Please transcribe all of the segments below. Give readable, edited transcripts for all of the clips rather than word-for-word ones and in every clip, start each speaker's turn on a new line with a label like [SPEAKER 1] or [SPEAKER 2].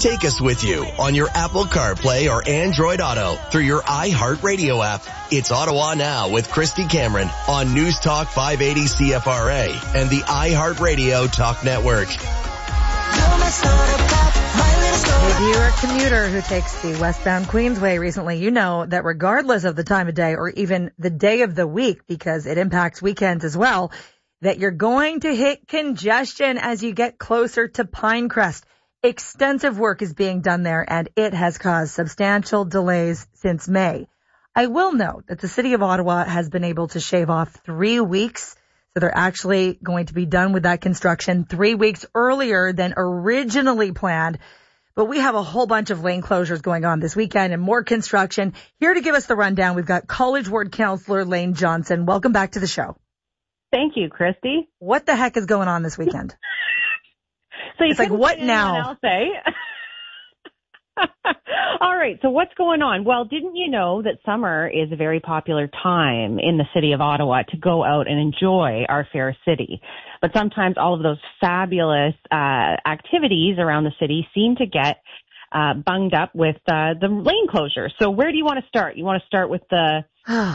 [SPEAKER 1] Take us with you on your Apple CarPlay or Android Auto through your iHeartRadio app. It's Ottawa Now with Christy Cameron on News Talk 580 CFRA and the iHeartRadio Talk Network.
[SPEAKER 2] If you're a commuter who takes the westbound Queensway recently, you know that regardless of the time of day or even the day of the week, because it impacts weekends as well, that you're going to hit congestion as you get closer to Pinecrest. Extensive work is being done there, and it has caused substantial delays since May. I will note that the City of Ottawa has been able to shave off 3 weeks, so they're actually going to be done with that construction 3 weeks earlier than originally planned. But we have a whole bunch of lane closures going on this weekend and more construction. Here to give us the rundown, we've got College Ward Councillor Lane Johnson. Welcome back to the show.
[SPEAKER 3] Thank you, Christy.
[SPEAKER 2] What the heck is going on this weekend?
[SPEAKER 3] So
[SPEAKER 2] it's like, what now?
[SPEAKER 3] Else, eh? All right. So what's going on? Well, didn't you know that summer is a very popular time in the city of Ottawa to go out and enjoy our fair city? But sometimes all of those fabulous activities around the city seem to get bunged up with the lane closure. So where do you want to start? You want to start with the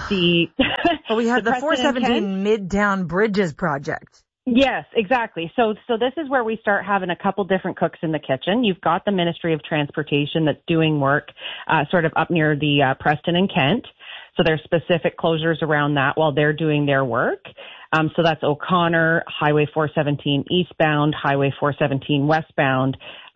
[SPEAKER 2] well, we have the 417 Midtown Bridges project.
[SPEAKER 3] Yes, exactly. So this is where we start having a couple different cooks in the kitchen. You've got the Ministry of Transportation that's doing work sort of up near the Preston and Kent. So there's specific closures around that while they're doing their work. So that's O'Connor, Highway 417 eastbound, Highway 417 westbound,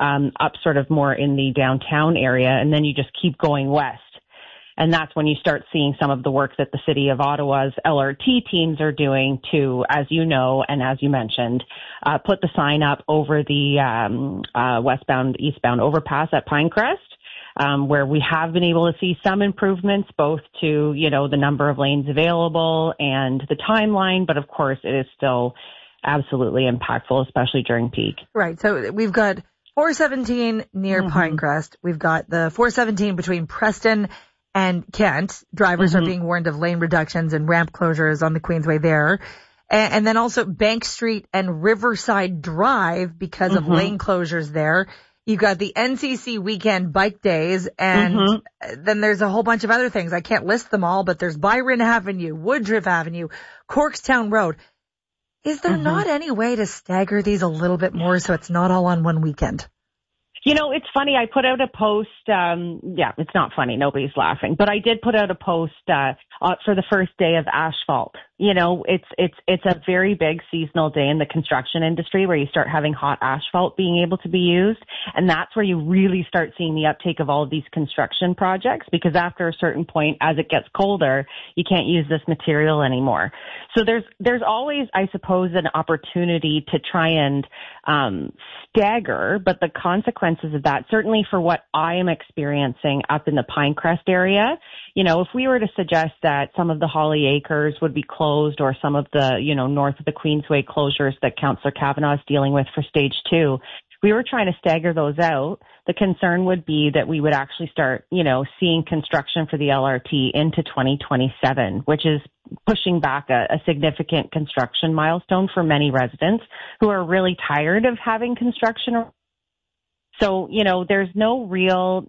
[SPEAKER 3] up sort of more in the downtown area. And then you just keep going west. And that's when you start seeing some of the work that the City of Ottawa's LRT teams are doing to, as you know, and as you mentioned, put the sign up over the westbound, eastbound overpass at Pinecrest, where we have been able to see some improvements, both to, you know, the number of lanes available and the timeline. But of course, it is still absolutely impactful, especially during peak.
[SPEAKER 2] Right. So we've got 417 near Pinecrest. We've got the 417 between Preston and Kent. Drivers are being warned of lane reductions and ramp closures on the Queensway there. And then also Bank Street and Riverside Drive because of lane closures there. You've got the NCC weekend bike days, and then there's a whole bunch of other things. I can't list them all, but there's Byron Avenue, Woodruff Avenue, Corkstown Road. Is there not any way to stagger these a little bit more so it's not all on one weekend?
[SPEAKER 3] You know, it's funny. I put out a post. It's not funny. Nobody's laughing. But I did put out a post for the first day of asphalt. You know, it's a very big seasonal day in the construction industry where you start having hot asphalt being able to be used. And that's where you really start seeing the uptake of all of these construction projects, because after a certain point, as it gets colder, you can't use this material anymore. So there's always, I suppose, an opportunity to try and stagger, but the consequences of that, certainly for what I am experiencing up in the Pinecrest area, you know, if we were to suggest that some of the Holly Acres would be closed or some of the, you know, north of the Queensway closures that Councillor Kavanagh is dealing with for stage 2, we were trying to stagger those out. The concern would be that we would actually start, you know, seeing construction for the LRT into 2027, which is pushing back a significant construction milestone for many residents who are really tired of having construction. So, you know, there's no real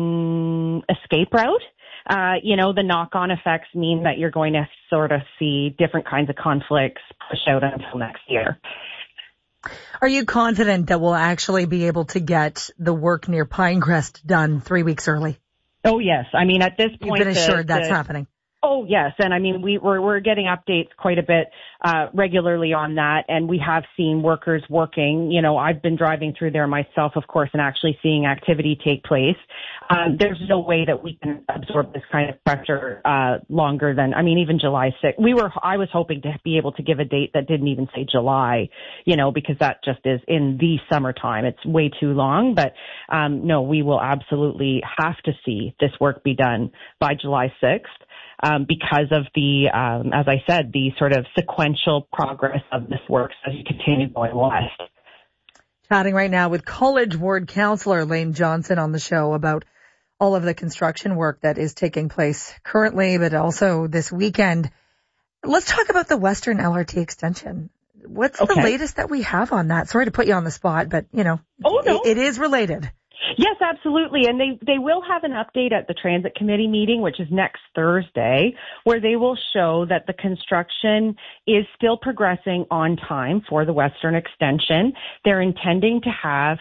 [SPEAKER 3] escape route. You know, the knock-on effects mean that you're going to sort of see different kinds of conflicts push out until next year.
[SPEAKER 2] Are you confident that we'll actually be able to get the work near Pinecrest done 3 weeks early?
[SPEAKER 3] Oh, yes. I mean, at this point,
[SPEAKER 2] you've been assured that's happening.
[SPEAKER 3] Oh, yes. And I mean, we're getting updates quite a bit regularly on that. And we have seen workers working. You know, I've been driving through there myself, of course, and actually seeing activity take place. There's no way that we can absorb this kind of pressure longer than, I mean, even July 6th. I was hoping to be able to give a date that didn't even say July, you know, because that just is in the summertime. It's way too long. But no, we will absolutely have to see this work be done by July 6th. Because of the, as I said, the sort of sequential progress of this work as you continue going west.
[SPEAKER 2] Chatting right now with College Ward Councillor Lane Johnson on the show about all of the construction work that is taking place currently, but also this weekend. Let's talk about the Western LRT extension. What's the latest that we have on that? Sorry to put you on the spot, but, you know, it is related.
[SPEAKER 3] Yes, absolutely. And they will have an update at the Transit Committee meeting, which is next Thursday, where they will show that the construction is still progressing on time for the Western Extension. They're intending to have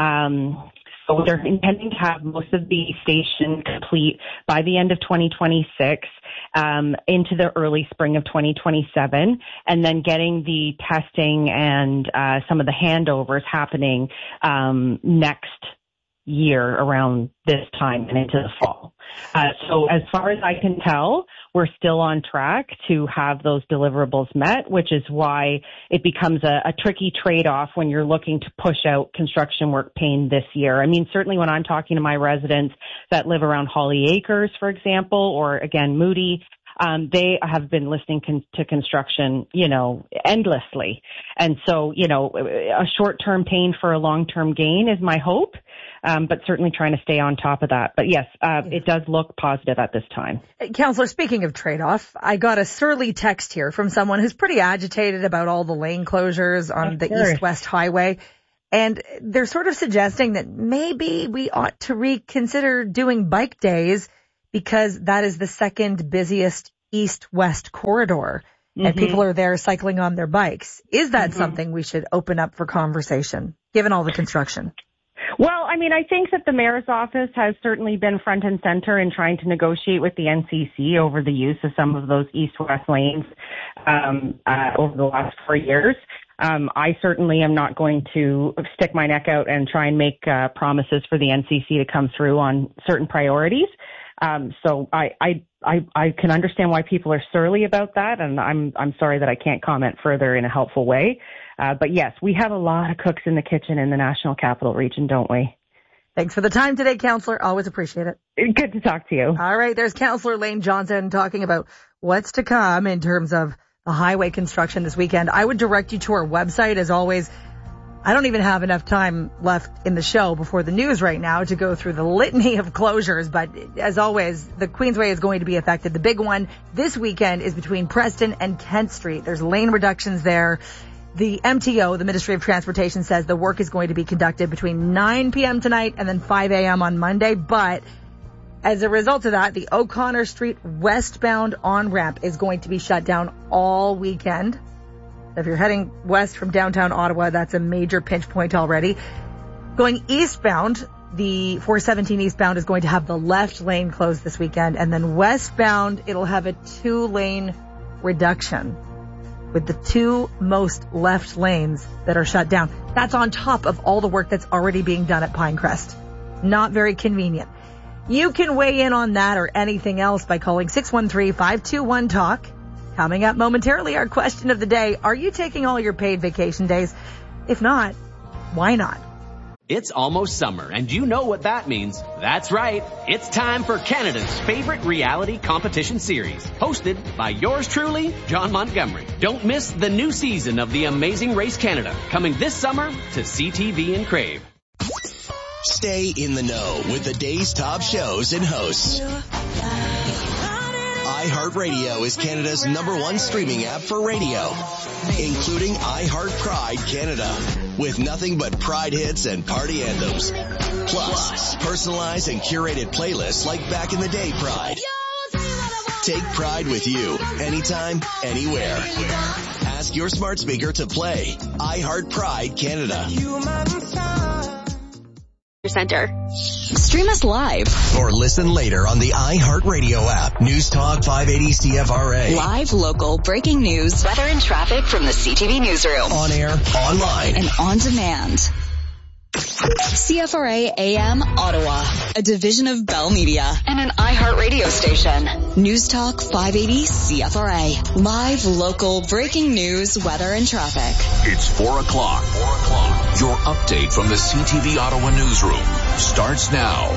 [SPEAKER 3] most of the station complete by the end of 2026, into the early spring of 2027, and then getting the testing and some of the handovers happening next year around this time and into the fall. So as far as I can tell, we're still on track to have those deliverables met, which is why it becomes a tricky trade-off when you're looking to push out construction work pain this year. I mean, certainly when I'm talking to my residents that live around Holly Acres, for example, or again, Moody, they have been listening to construction, endlessly. And so, a short-term pain for a long-term gain is my hope, but certainly trying to stay on top of that. But yes, it does look positive at this time.
[SPEAKER 2] Councillor, speaking of trade-off, I got a surly text here from someone who's pretty agitated about all the lane closures on the East-West Highway. And they're sort of suggesting that maybe we ought to reconsider doing bike days, because that is the second busiest east-west corridor, and people are there cycling on their bikes. Is that something we should open up for conversation, given all the construction?
[SPEAKER 3] Well, I mean, I think that the mayor's office has certainly been front and center in trying to negotiate with the NCC over the use of some of those east-west lanes over the last 4 years. I certainly am not going to stick my neck out and try and make promises for the NCC to come through on certain priorities. So I can understand why people are surly about that, and I'm sorry that I can't comment further in a helpful way. But yes, we have a lot of cooks in the kitchen in the National Capital Region, don't we?
[SPEAKER 2] Thanks for the time today, Councillor. Always appreciate it.
[SPEAKER 3] Good to talk to you.
[SPEAKER 2] All right, there's Councillor Lane Johnson talking about what's to come in terms of the highway construction this weekend. I would direct you to our website, as always. I don't even have enough time left in the show before the news right now to go through the litany of closures. But as always, the Queensway is going to be affected. The big one this weekend is between Preston and Kent Street. There's lane reductions there. The MTO, the Ministry of Transportation, says the work is going to be conducted between 9 p.m. tonight and then 5 a.m. on Monday. But as a result of that, the O'Connor Street westbound on-ramp is going to be shut down all weekend. If you're heading west from downtown Ottawa, that's a major pinch point already. Going eastbound, the 417 eastbound is going to have the left lane closed this weekend. And then westbound, it'll have a 2-lane reduction with the 2 most left lanes that are shut down. That's on top of all the work that's already being done at Pinecrest. Not very convenient. You can weigh in on that or anything else by calling 613-521-TALK. Coming up momentarily, our question of the day: are you taking all your paid vacation days? If not, why not?
[SPEAKER 4] It's almost summer, and you know what that means. That's right. It's time for Canada's favorite reality competition series, hosted by yours truly, John Montgomery. Don't miss the new season of The Amazing Race Canada, coming this summer to CTV and Crave.
[SPEAKER 1] Stay in the know with the day's top shows and hosts. iHeartRadio is Canada's #1 streaming app for radio, including iHeart Pride Canada, with nothing but Pride hits and party anthems. Plus, personalized and curated playlists like Back in the Day Pride. Take Pride with you, anytime, anywhere. Ask your smart speaker to play iHeart Pride Canada.
[SPEAKER 5] Center. Stream us live
[SPEAKER 1] or listen later on the iHeartRadio app. News Talk 580 CFRA.
[SPEAKER 5] Live, local, breaking news, weather and traffic from the CTV newsroom.
[SPEAKER 1] On air, online,
[SPEAKER 5] and on demand. CFRA AM Ottawa, a division of Bell Media and an iHeartRadio station. News Talk 580 CFRA. Live, local, breaking news, weather and traffic.
[SPEAKER 6] It's 4 o'clock. Your update from the CTV Ottawa newsroom starts now.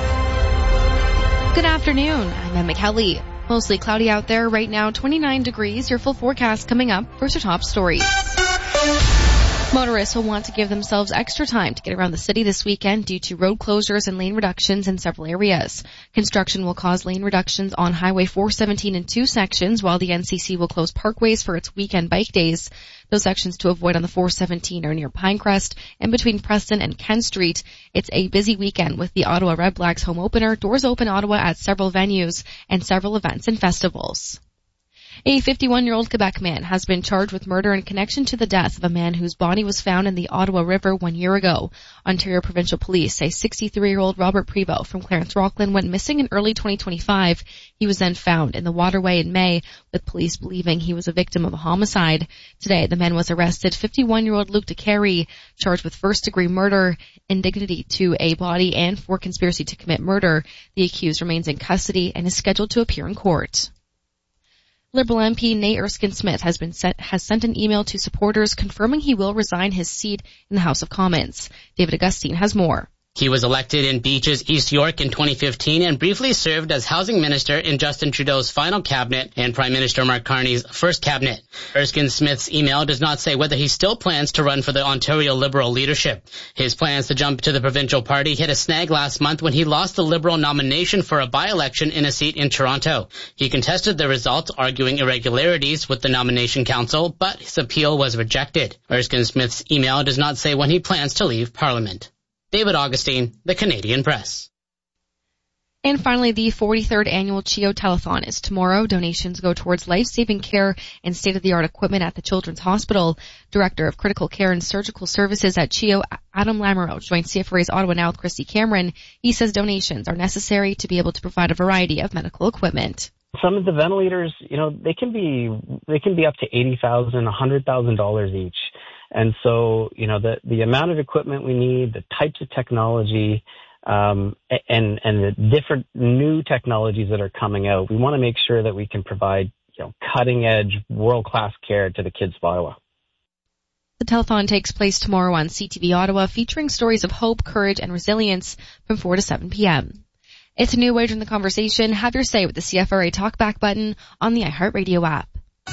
[SPEAKER 7] Good afternoon. I'm Emma Kelly. Mostly cloudy out there right now, 29 degrees. Your full forecast coming up. First, our top story. Motorists will want to give themselves extra time to get around the city this weekend due to road closures and lane reductions in several areas. Construction will cause lane reductions on Highway 417 in 2 sections, while the NCC will close parkways for its weekend bike days. Those sections to avoid on the 417 are near Pinecrest and between Preston and Ken Street. It's a busy weekend with the Ottawa Red Blacks home opener, Doors Open Ottawa at several venues, and several events and festivals. A 51-year-old Quebec man has been charged with murder in connection to the death of a man whose body was found in the Ottawa River 1 year ago. Ontario Provincial Police say 63-year-old Robert Prevost from Clarence Rockland went missing in early 2025. He was then found in the waterway in May, with police believing he was a victim of a homicide. Today, the man was arrested. 51-year-old Luc DeCarry, charged with first-degree murder, indignity to a body, and for conspiracy to commit murder. The accused remains in custody and is scheduled to appear in court. Liberal MP Nate Erskine-Smith has sent an email to supporters confirming he will resign his seat in the House of Commons. David Augustine has more.
[SPEAKER 8] He was elected in Beaches, East York in 2015 and briefly served as housing minister in Justin Trudeau's final cabinet and Prime Minister Mark Carney's first cabinet. Erskine-Smith's email does not say whether he still plans to run for the Ontario Liberal leadership. His plans to jump to the provincial party hit a snag last month when he lost the Liberal nomination for a by-election in a seat in Toronto. He contested the results, arguing irregularities with the nomination council, but his appeal was rejected. Erskine-Smith's email does not say when he plans to leave Parliament. David Augustine, The Canadian Press.
[SPEAKER 7] And finally, the 43rd annual CHEO Telethon is tomorrow. Donations go towards life-saving care and state-of-the-art equipment at the Children's Hospital. Director of Critical Care and Surgical Services at CHEO, Adam Lamoureux, joins CFRA's Ottawa Now with Christy Cameron. He says donations are necessary to be able to provide a variety of medical equipment.
[SPEAKER 9] Some of the ventilators, they can be up to $80,000, $100,000 each. And so, the amount of equipment we need, the types of technology, and the different new technologies that are coming out, we want to make sure that we can provide, cutting edge, world-class care to the kids of Ottawa.
[SPEAKER 7] The telethon takes place tomorrow on CTV Ottawa, featuring stories of hope, courage, and resilience from 4 to 7 p.m. It's a new way to join the conversation. Have your say with the CFRA Talkback button on the iHeartRadio app.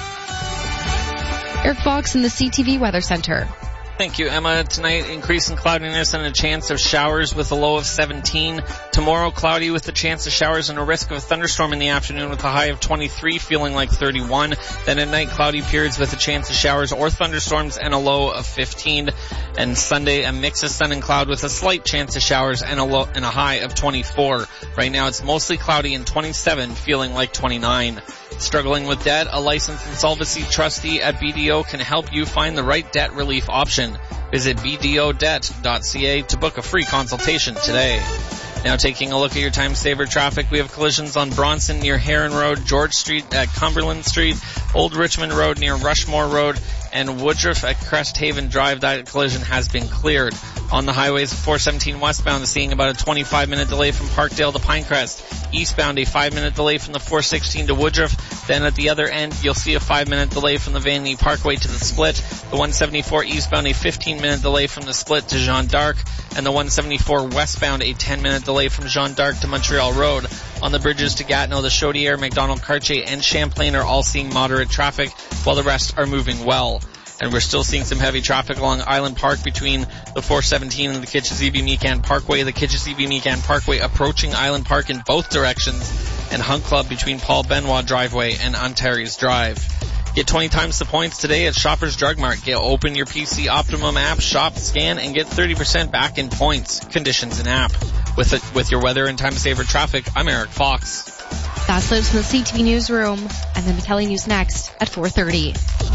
[SPEAKER 7] Eric Fox in the CTV Weather Center.
[SPEAKER 10] Thank you, Emma. Tonight, increasing cloudiness and a chance of showers with a low of 17. Tomorrow, cloudy with a chance of showers and a risk of a thunderstorm in the afternoon with a high of 23, feeling like 31. Then at night, cloudy periods with a chance of showers or thunderstorms and a low of 15. And Sunday, a mix of sun and cloud with a slight chance of showers and a high of 24. Right now, it's mostly cloudy and 27, feeling like 29. Struggling with debt? A licensed insolvency trustee at BDO can help you find the right debt relief option. Visit bdodebt.ca to book a free consultation today. Now taking a look at your time saver traffic, we have collisions on Bronson near Heron Road, George Street at Cumberland Street, Old Richmond Road near Rushmore Road, and Woodruff at Crest Haven Drive. That collision has been cleared. On the highways, 417 westbound, seeing about a 25-minute delay from Parkdale to Pinecrest. Eastbound, a 5-minute delay from the 416 to Woodruff. Then at the other end, you'll see a 5-minute delay from the Van Lee Parkway to the Split. The 174 eastbound, a 15-minute delay from the Split to Jeanne d'Arc. And the 174 westbound, a 10-minute delay from Jeanne d'Arc to Montreal Road. On the bridges to Gatineau, the Chaudière, McDonald, Cartier, and Champlain are all seeing moderate traffic, while the rest are moving well. And we're still seeing some heavy traffic along Island Park between the 417 and the Kitchissippi-Meekan Parkway. The Kitchissippi-Meekan Parkway approaching Island Park in both directions, and Hunt Club between Paul Benoit Driveway and Ontario's Drive. Get 20 times the points today at Shoppers Drug Mart. Open your PC Optimum app, shop, scan, and get 30% back in points. Conditions in app. With your weather and time saver traffic, I'm Eric Fox.
[SPEAKER 7] That's Lives from the CTV Newsroom, and then the Kelly News next at 4:30.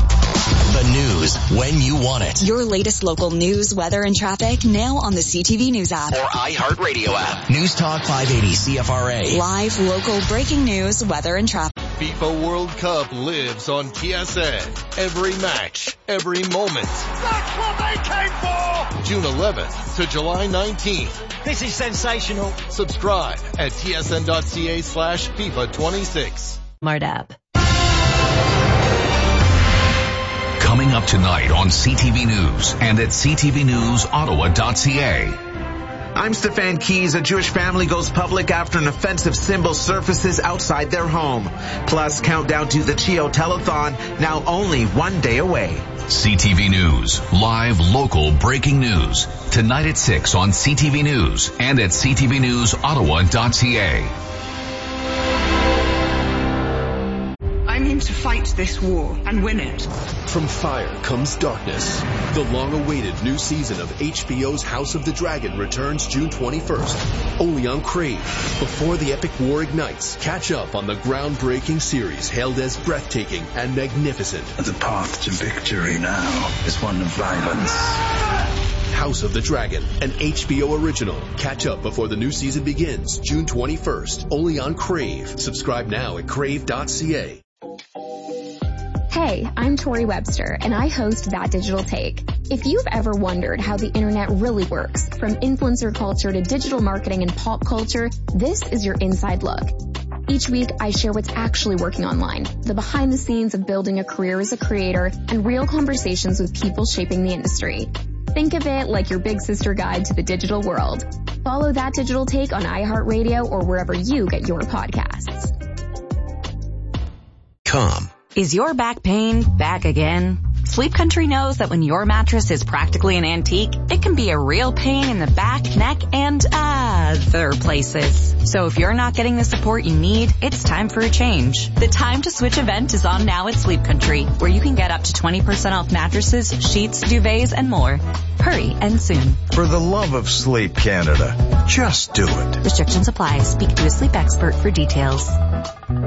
[SPEAKER 1] The news when you want it.
[SPEAKER 5] Your latest local news, weather, and traffic now on the CTV News app.
[SPEAKER 1] Or iHeartRadio app. News Talk 580 CFRA.
[SPEAKER 5] Live, local, breaking news, weather, and traffic.
[SPEAKER 11] FIFA World Cup lives on TSN. Every match, every moment.
[SPEAKER 12] That's what they came for!
[SPEAKER 11] June 11th to July 19th.
[SPEAKER 12] This is sensational.
[SPEAKER 11] Subscribe at tsn.ca/FIFA26.
[SPEAKER 13] Smart app.
[SPEAKER 6] Coming up tonight on CTV News and at ctvnewsottawa.ca.
[SPEAKER 13] I'm Stefan Keys. A Jewish family goes public after an offensive symbol surfaces outside their home. Plus, countdown to the Chio Telethon, now only 1 day away.
[SPEAKER 6] CTV News. Live, local, breaking news. Tonight at 6 on CTV News and at ctvnewsottawa.ca.
[SPEAKER 14] I'm in to fight this war and win it.
[SPEAKER 15] From fire comes darkness. The long-awaited new season of HBO's House of the Dragon returns June 21st, only on Crave. Before the epic war ignites, catch up on the groundbreaking series hailed as breathtaking and magnificent.
[SPEAKER 16] The path to victory now is one of violence.
[SPEAKER 15] House of the Dragon, an HBO original. Catch up before the new season begins, June 21st, only on Crave. Subscribe now at crave.ca.
[SPEAKER 17] Hey, I'm Tori Webster, and I host That Digital Take. If you've ever wondered how the internet really works, from influencer culture to digital marketing and pop culture, this is your inside look. Each week, I share what's actually working online, the behind the scenes of building a career as a creator, and real conversations with people shaping the industry. Think of it like your big sister guide to the digital world. Follow That Digital Take on iHeartRadio or wherever you get your podcasts.
[SPEAKER 18] Is your back pain back again? Sleep Country knows that when your mattress is practically an antique, it can be a real pain in the back, neck, and other places. So if you're not getting the support you need, it's time for a change. The Time to Switch event is on now at Sleep Country, where you can get up to 20% off mattresses, sheets, duvets, and more. Hurry and soon.
[SPEAKER 19] For the love of Sleep Canada, just do it.
[SPEAKER 18] Restrictions apply. Speak to a sleep expert for details.